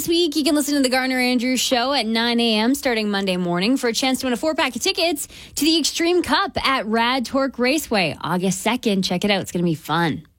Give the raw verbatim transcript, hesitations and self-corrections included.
this week, you can listen to the Garner Andrews Show at nine a.m. starting Monday morning for a chance to win a four-pack of tickets to the Extreme Cup at Rad Torque Raceway, August second. Check it out. It's going to be fun.